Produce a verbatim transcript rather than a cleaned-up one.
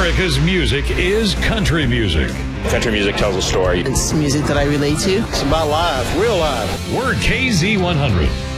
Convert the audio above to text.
America's music is country music. Country music tells a story. It's music that I relate to. It's about life, real life. We're K Z one hundred.